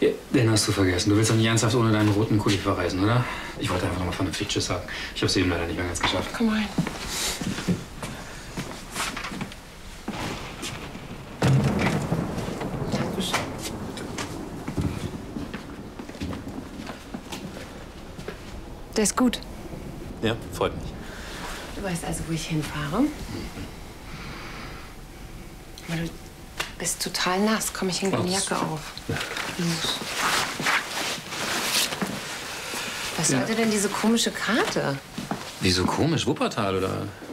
Ja, den hast du vergessen. Du willst doch nicht ernsthaft ohne deinen roten Kuli verreisen, oder? Ich wollte einfach noch mal vernünftig Tschüss sagen. Ich hab's eben leider nicht mehr ganz geschafft. Komm rein. Dankeschön. Der ist gut. Ja, freut mich. Du weißt also, wo ich hinfahre? Aber du bist total nass. Komm, ich hänge deine Jacke auf. Ja. Los. Was sollte denn diese komische Karte? Wieso komisch? Wuppertal, oder?